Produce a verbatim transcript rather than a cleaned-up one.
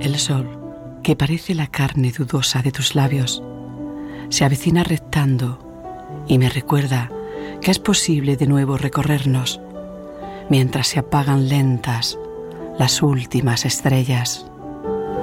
El sol, que parece la carne dudosa de tus labios, se avecina rectando y me recuerda que es posible de nuevo recorrernos mientras se apagan lentas las últimas estrellas.